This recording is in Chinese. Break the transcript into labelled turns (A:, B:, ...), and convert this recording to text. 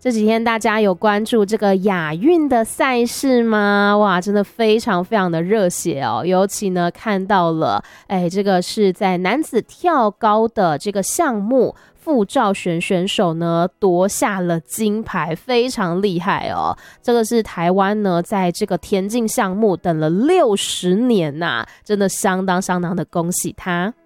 A: 这几天大家有关注这个亚运的赛事吗？哇，真的非常非常的热血哦！尤其呢看到了，这个是在男子跳高的这个项目，傅兆玄选手呢夺下了金牌，非常厉害哦！这个是台湾呢在这个田径项目等了60年呐，真的相当相当的恭喜他。